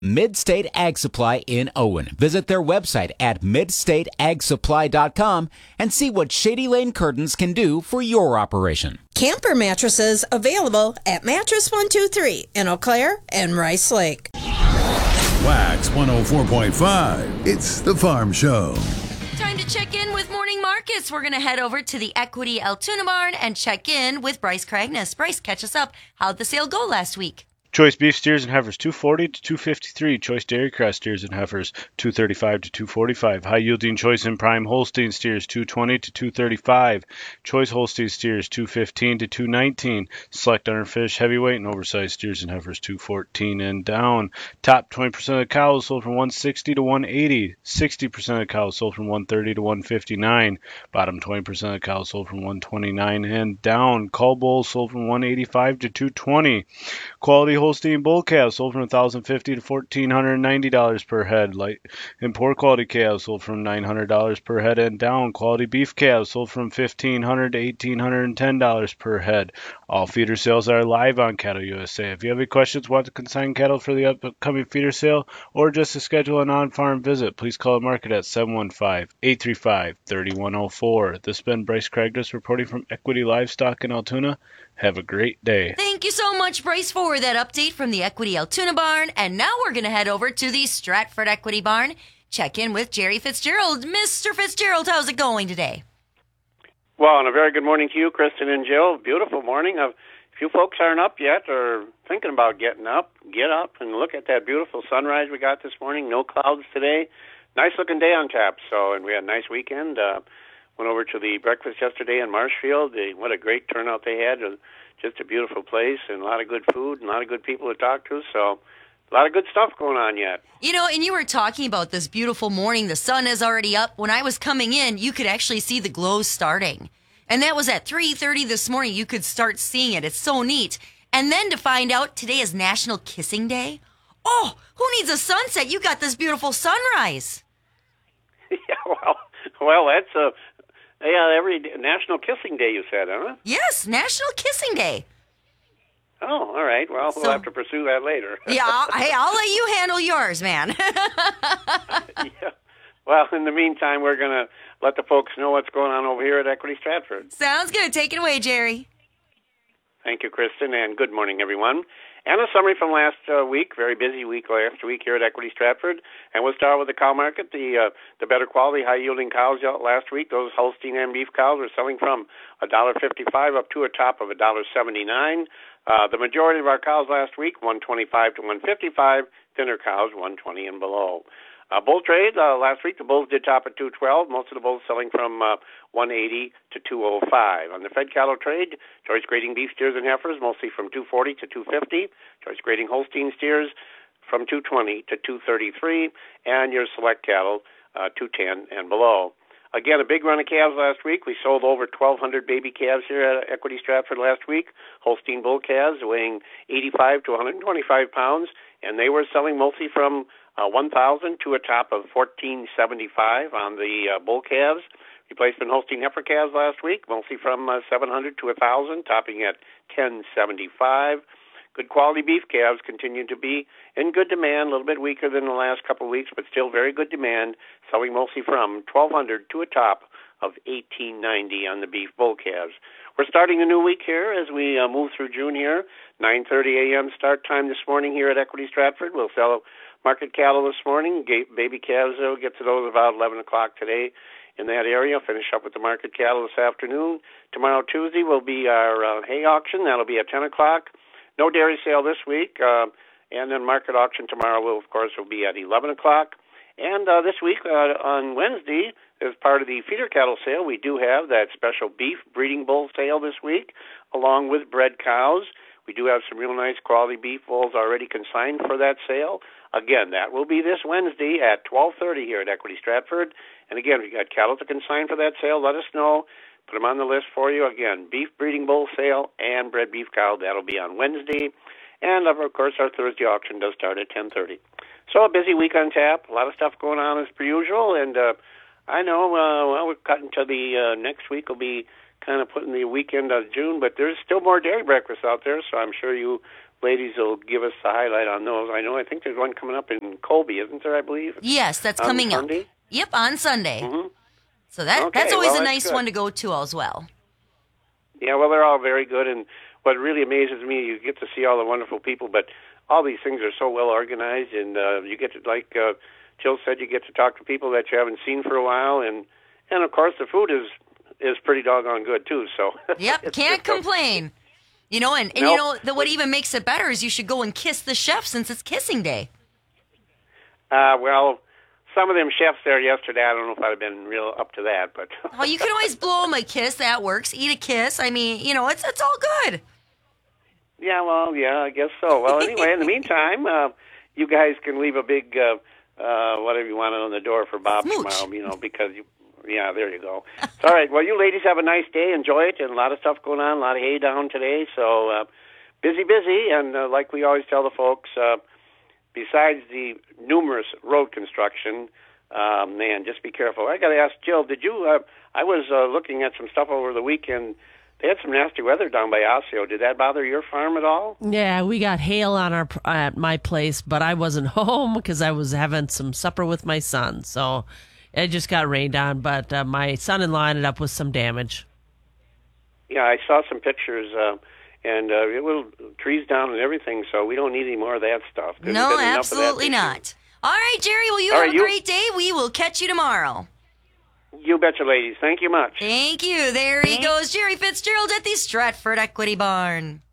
Midstate Ag Supply in Owen. Visit their website at midstateagsupply.com and see what Shady Lane Curtains can do for your operation. Camper mattresses available at Mattress 123 in Eau Claire and Rice Lake. Wax 104.5. It's the Farm Show. Time to check in with Morning Markets. We're going to head over to the Equity Altoona Barn and check in with Bryce Cragness. Bryce, catch us up. How'd the sale go last week? Choice beef steers and heifers 240 to 253. Choice dairy cross steers and heifers 235 to 245. High yielding choice and prime Holstein steers 220 to 235. Choice Holstein steers 215 to 219. Select underfish heavyweight and oversized steers and heifers 214 and down. Top 20% of the cows sold from 160 to 180. 60% of the cows sold from 130 to 159. Bottom 20% of the cows sold from 129 and down. Cull bulls sold from 185 to 220. Quality Holstein bull calves sold from $1,050 to $1,490 per head. Light and poor quality calves sold from $900 per head and down. Quality beef calves sold from $1,500 to $1,810 per head. All feeder sales are live on Cattle USA. If you have any questions, want to consign cattle for the upcoming feeder sale, or just to schedule an on-farm visit, please call the market at 715-835-3104. This has been Bryce Cragness reporting from Equity Livestock in Altoona. Have a great day. Thank you so much, Bryce, for that update from the Equity Altoona Barn. And now we're going to head over to the Stratford Equity Barn. Check in with Jerry Fitzgerald. Mr. Fitzgerald, how's it going today? Well, and a very good morning to you, Kristen and Jill. Beautiful morning. If you folks aren't up yet or thinking about getting up, get up and look at that beautiful sunrise we got this morning. No clouds today. Nice looking day on tap. And we had a nice weekend. Went over to the breakfast yesterday in Marshfield. What a great turnout they had. Just a beautiful place and a lot of good food and a lot of good people to talk to. So a lot of good stuff going on yet. You know, and you were talking about this beautiful morning. The sun is already up. When I was coming in, you could actually see the glow starting. And that was at 3:30 this morning. You could start seeing it. It's so neat. And then to find out today is National Kissing Day. Oh, who needs a sunset? You got this beautiful sunrise. Yeah, well, that's every day, National Kissing Day, you said, huh? Yes, National Kissing Day. Oh, all right. Well, we'll have to pursue that later. Yeah, I'll let you handle yours, man. Yeah. Well, in the meantime, we're going to let the folks know what's going on over here at Equity Stratford. Sounds good. Take it away, Jerry. Thank you, Kristen, and good morning, everyone. And a summary from last week, very busy week last week here at Equity Stratford. And we'll start with the cow market. The better quality, high-yielding cows last week, those Holstein and beef cows were selling from $1.55 up to a top of $1.79. The majority of our cows last week, $1.25 to $1.55. Thinner cows, $1.20 and below. Bull trade, last week the bulls did top at $2.12. Most of the bulls selling from $1.80 to $2.05. On the fed cattle trade, choice grading beef steers and heifers mostly from $2.40 to $2.50. Choice grading Holstein steers from $2.20 to $2.33, and your select cattle $2.10 and below. Again, a big run of calves last week. We sold over 1,200 baby calves here at Equity Stratford last week. Holstein bull calves weighing 85 to 125 pounds, and they were selling mostly from $1,000 to a top of $1,475 on the bull calves. Replacement Holstein heifer calves last week, mostly from $700 to $1,000, topping at $1,075. Good quality beef calves continue to be in good demand, a little bit weaker than the last couple of weeks, but still very good demand, selling mostly from $1,200 to a top of $1,890 on the beef bull calves. We're starting a new week here as we move through June here. 9:30 a.m. start time this morning here at Equity Stratford. We'll sell market cattle this morning. Baby calves, we'll get to those about 11 o'clock today in that area. Finish up with the market cattle this afternoon. Tomorrow, Tuesday, will be our hay auction. That'll be at 10 o'clock. No dairy sale this week. And then market auction tomorrow, will be at 11 o'clock. And this week, on Wednesday, as part of the feeder cattle sale, we do have that special beef breeding bull sale this week, along with bred cows. We do have some real nice quality beef bulls already consigned for that sale. Again, that will be this Wednesday at 12:30 here at Equity Stratford. And again, we got cattle to consign for that sale. Let us know. Put them on the list for you. Again, beef breeding bull sale and bred beef cow. That'll be on Wednesday. And, of course, our Thursday auction does start at 10:30. So a busy week on tap. A lot of stuff going on as per usual. And I know, we're cutting to the next week. Will be kind of putting the weekend of June. But there's still more dairy breakfasts out there. So I'm sure you ladies will give us the highlight on those. I think there's one coming up in Colby, isn't there, I believe? Yes, that's coming up. Sunday? Yep, on Sunday. Mm-hmm. So that's always well, a that's nice good. one to go to as well. Yeah, well, they're all very good, and what really amazes me, you get to see all the wonderful people, but all these things are so well organized, and you get to, like Jill said, you get to talk to people that you haven't seen for a while, and of course the food is pretty doggone good too. So Yep, can't complain. You know, and Nope. what even makes it better is you should go and kiss the chef since it's kissing day. Well, some of them chefs there yesterday, I don't know if I'd have been real up to that, but Oh, you can always blow them a kiss. That works. Eat a kiss. I mean, it's all good. yeah, well, yeah, I guess so. Well, anyway, in the meantime, you guys can leave a big whatever you want on the door for Bob Smooch. tomorrow, because yeah, there you go. All right, well, you ladies have a nice day. Enjoy it, and a lot of stuff going on, a lot of hay down today, so busy, and like we always tell the folks, besides the numerous road construction, man, just be careful. I got to ask Jill, did you, I was looking at some stuff over the weekend. They had some nasty weather down by Osseo. Did that bother your farm at all? Yeah, we got hail on at my place, but I wasn't home because I was having some supper with my son. So it just got rained on, but my son-in-law ended up with some damage. Yeah, I saw some pictures, and it will trees down and everything, so we don't need any more of that stuff. There's No, been enough of that absolutely this year. not. All right, Jerry, well, you All have right, a great day. We will catch you tomorrow. You betcha, ladies. Thank you much. Thank you. There he goes, Jerry Fitzgerald at the Stratford Equity Barn.